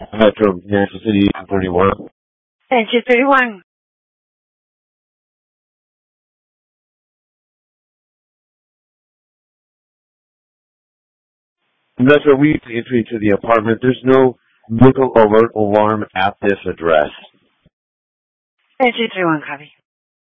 Metro, National City, 31. And 231. Metro, we need to entry to the apartment. There's no vehicle alert alarm at this address. And 231, copy.